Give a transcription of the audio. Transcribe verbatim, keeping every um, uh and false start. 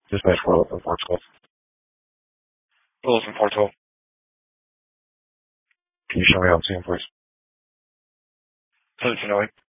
Dispatch Will from four twelve. Will from four twelve. Can you show me how to see him, please? Lieutenant Finelli.